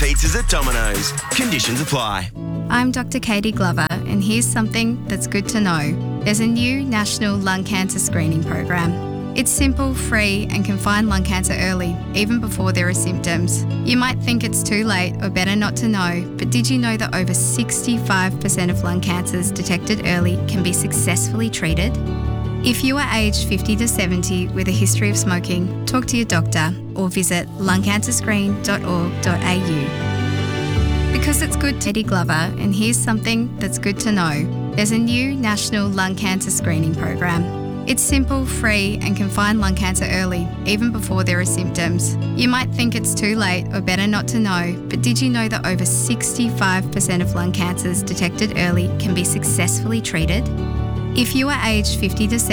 pizzas at Domino's. Conditions apply. I'm Dr. Katie Glover, and here's something that's good to know. There's a new national lung cancer screening program. It's simple, free, and can find lung cancer early, even before there are symptoms. You might think it's too late or better not to know, but did you know that over 65% of lung cancers detected early can be successfully treated? If you are aged 50 to 70 with a history of smoking, talk to your doctor or visit lungcancerscreen.org.au. Because it's good to Eddie Glover, and here's something that's good to know. There's a new national lung cancer screening program. It's simple, free, and can find lung cancer early, even before there are symptoms. You might think it's too late or better not to know, but did you know that over 65% of lung cancers detected early can be successfully treated? If you are aged 50 to 70,